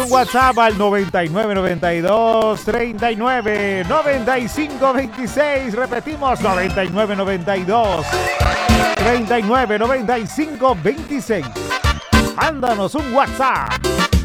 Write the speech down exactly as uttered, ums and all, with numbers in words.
WhatsApp al noventa y nueve noventa y dos treinta y nueve noventa y cinco veintiséis. Repetimos, noventa y nueve noventa y dos treinta y nueve noventa y cinco veintiséis. Mándanos un WhatsApp.